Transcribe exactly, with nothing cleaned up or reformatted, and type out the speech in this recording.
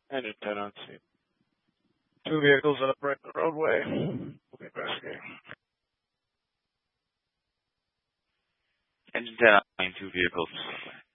Engine ten on scene. Two vehicles up right in the roadway. We'll be investigating. Engine ten on scene, two vehicles.